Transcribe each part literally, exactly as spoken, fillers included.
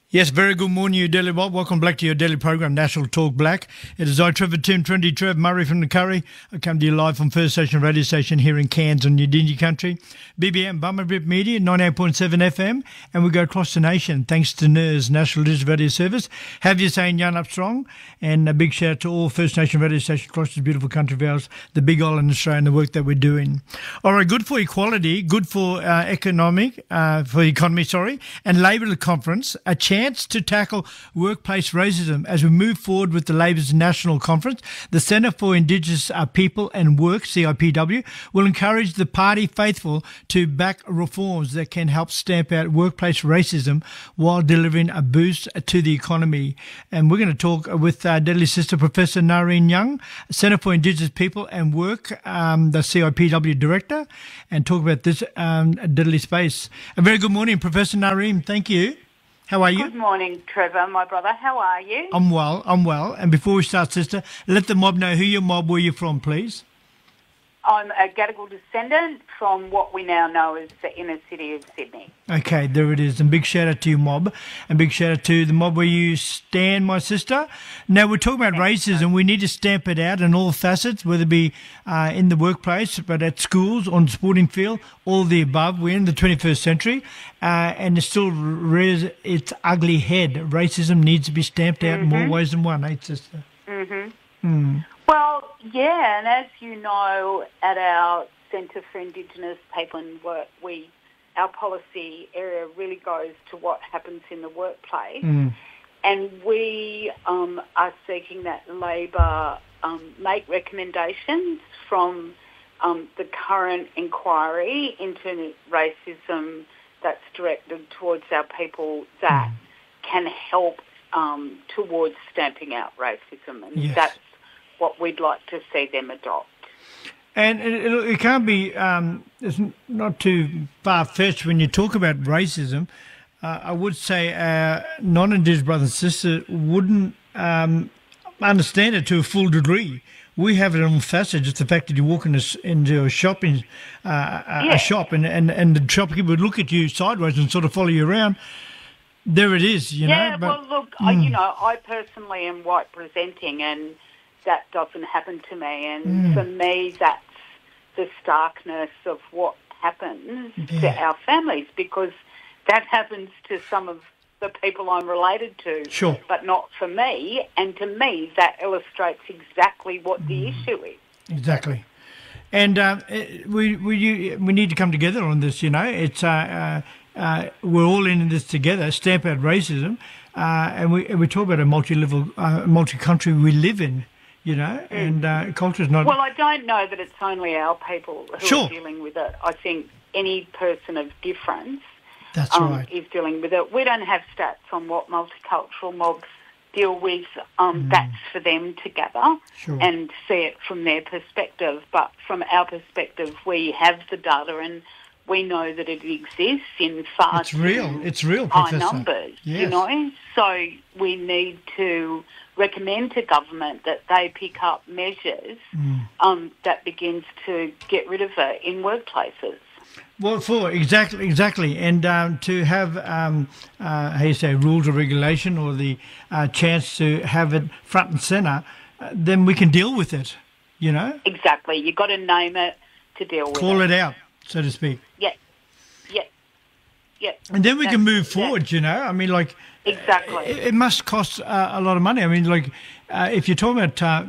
Yes, very good morning, you Daily Bob. Welcome back to your daily program, National Talk Black. It is I, Trevor Tim, twenty Trev Murray from the Curry. I come to you live from First Station Radio Station here in Cairns on Udingi Country. B B M Bummerbrip Media, ninety-eight point seven F M. And we go across the nation thanks to N I R S, National Digital Radio Service. Have you saying Yarn Up Strong? And a big shout out to all First Nation radio stations across this beautiful country of ours, the Big Island Australia, and the work that we're doing. All right, good for equality, good for uh, economic, uh, for economy, sorry, and Labour Conference, a chance to tackle workplace racism as we move forward with the Labour's National Conference. The Centre for Indigenous People and Work, C I P W, will encourage the party faithful to back reforms that can help stamp out workplace racism while delivering a boost to the economy. And we're going to talk with our deadly sister, Professor Nareen Young, Centre for Indigenous People and Work, um, the C I P W Director, and talk about this um, deadly space. A very good morning, Professor Nareen. Thank you. How are you? Good morning, Trevor, my brother. How are you? I'm well, I'm well. And before we start, sister, let the mob know who your mob, where you're from, please. I'm a Gadigal descendant from what we now know as the inner city of Sydney. Okay, there it is. And big shout out to your mob. And big shout out to the mob where you stand, my sister. Now, we're talking about racism. We need to stamp it out in all facets, whether it be uh, in the workplace, but at schools, on the sporting field, all the above. We're in the twenty-first century, uh, and it still rears its ugly head. Racism needs to be stamped out mm-hmm. in more ways than one, eh, sister? Mm-hmm. Mm. Well, yeah, and as you know, at our Centre for Indigenous People and Work, we our policy area really goes to what happens in the workplace, mm. and we um, are seeking that Labor um, make recommendations from um, the current inquiry into racism that's directed towards our people that mm. can help um, towards stamping out racism, and yes. that's what we'd like to see them adopt. And it, it, it can't be, um, it's not too far-fetched when you talk about racism. Uh, I would say our non-Indigenous brothers and sisters wouldn't um, understand it to a full degree. We have it on facet, just the fact that you walk in a, into a shopping uh, a, yeah. a shop and, and, and the shopkeeper would look at you sideways and sort of follow you around. There it is, you yeah, know. But, well, look, mm. I, you know, I personally am white presenting, and that doesn't happen to me. And mm. for me, that's the starkness of what happens yeah. to our families, because that happens to some of the people I'm related to, sure. but not for me. And to me, that illustrates exactly what mm. the issue is. Exactly. And uh, we we we need to come together on this. You know, it's uh, uh, uh, we're all in this together. Stamp out racism, uh, and we we talk about a multi-level, uh, multi-country we live in. You know, and uh, culture is not. Well, I don't know that it's only our people who sure. are dealing with it. I think any person of difference That's um, right. is dealing with it. We don't have stats on what multicultural mobs deal with. Um, mm. That's for them to gather sure. and see it from their perspective. But from our perspective, we have the data and we know that it exists in far it's real. It's real, high Professor. numbers. Yes. You know, so we need to recommend to government that they pick up measures mm. um, that begins to get rid of it in workplaces. Well, for exactly, exactly, and um, to have, um, uh, how you say, rules or regulation, or the uh, chance to have it front and centre, uh, then we can deal with it. You know, exactly. You've got to name it to deal with Call it. it out, so to speak. Yeah, yeah, yeah. And then we That's, can move yeah. forward. You know, I mean, like exactly. It, it must cost uh, a lot of money. I mean, like uh, if you're talking about uh,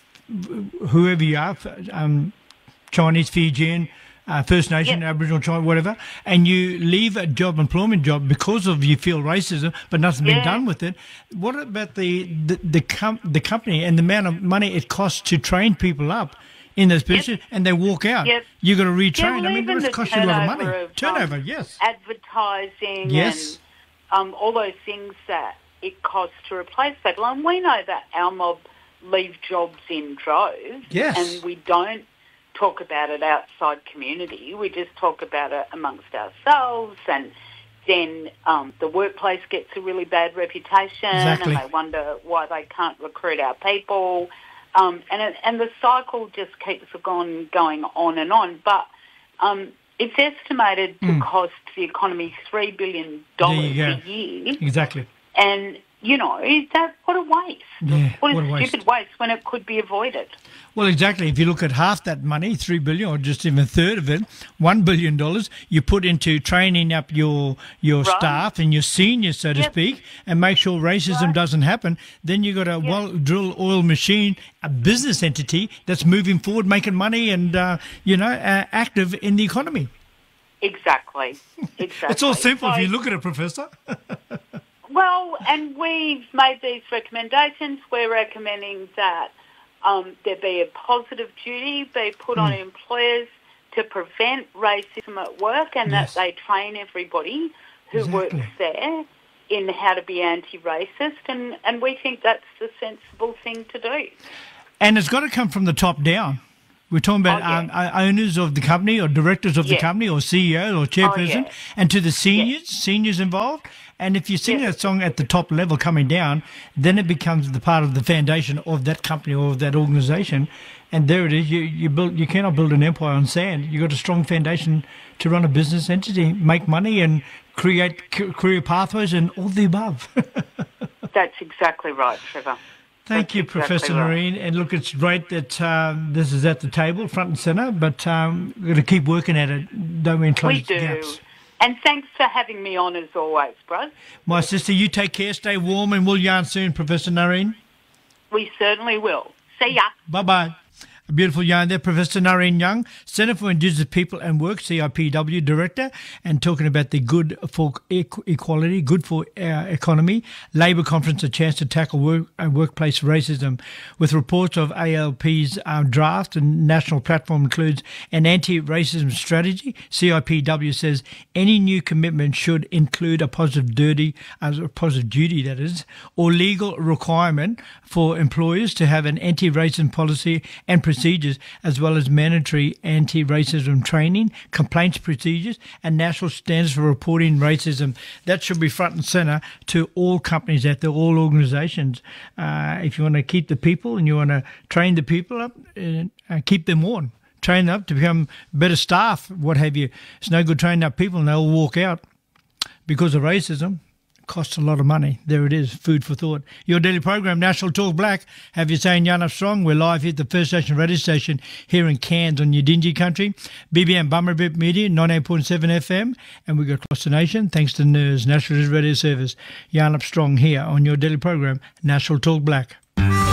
whoever you are, um, Chinese, Fijian. Uh, First Nation, yep. Aboriginal, China, whatever, and you leave a job, employment job, because of you feel racism, but nothing's yeah. been done with it. What about the the the, com- the company and the amount of money it costs to train people up in those positions, yep. and they walk out? Yep. You got to retrain. Yeah, well, I mean, it costs you a lot of money. Of, turnover, um, yes. Advertising, yes, and um, all those things that it costs to replace people. And we know that our mob leave jobs in droves, yes. and we don't talk about it outside community. We just talk about it amongst ourselves, and then um, the workplace gets a really bad reputation, exactly. and they wonder why they can't recruit our people, um, and it, and the cycle just keeps on going on and on. But um, it's estimated to mm. cost the economy three billion dollars a year. Exactly. And, you know, that what a waste. Yeah, what a, what a waste. stupid waste when it could be avoided. Well, exactly. If you look at half that money, three billion dollars, or just even a third of it, one billion dollars, you put into training up your your Right. staff and your seniors, so to Yep. speak, and make sure racism Right. doesn't happen, then you've got a well-drilled oil machine, a business entity that's moving forward, making money and, uh, you know, uh, active in the economy. Exactly. Exactly. It's all simple So- if you look at it, Professor. Well, and we've made these recommendations. We're recommending that um, there be a positive duty be put on Hmm. employers to prevent racism at work, and Yes. that they train everybody who Exactly. works there in how to be anti-racist, and, and we think that's the sensible thing to do. And it's got to come from the top down. We're talking about Oh, yeah. um, uh, owners of the company or directors of the Yeah. company or C E O or chairperson, yeah. and to the seniors, seniors involved. And if you sing Yeah. that song at the top level coming down, then it becomes the part of the foundation of that company or of that organisation. And there it is. You you build. You cannot build an empire on sand. You've got a strong foundation to run a business entity, make money, and create c- career pathways and all the above. That's exactly right, Trevor. Thank That's you, exactly Professor right. Noreen. And look, it's great that um, this is at the table, front and centre, but um, we're going to keep working at it, don't we, and close We the do. gaps. And thanks for having me on as always, Brad. My sister, you take care, stay warm, and we'll yarn soon, Professor Noreen. We certainly will. See ya. Bye-bye. A beautiful yarn there, Professor Noreen Young, Centre for Indigenous People and Work, C I P W Director, and talking about the good for equ- equality, good for our economy, Labour Conference, a chance to tackle work, uh, workplace racism, with reports of A L P's um, draft and national platform includes an anti-racism strategy. C I P W says any new commitment should include a positive duty, uh, a positive duty that is, or legal requirement for employers to have an anti-racism policy and procedures, as well as mandatory anti-racism training, complaints procedures, and national standards for reporting racism. That should be front and centre to all companies out there, all organisations. Uh, if you want to keep the people and you want to train the people up, and uh, keep them on. Train them up to become better staff, what have you. It's no good training up people and they'll walk out because of racism. Costs a lot of money. There it is, food for thought. Your daily program, National Talk Black. Have you saying Yarn Up Strong? We're live here at the First Station radio station here in Cairns on Yidinji country. B B M Bummerbip Media, ninety-eight point seven F M. And we go across the nation thanks to N E R S, National Radio Service. Yarn Up Strong here on your daily program, National Talk Black.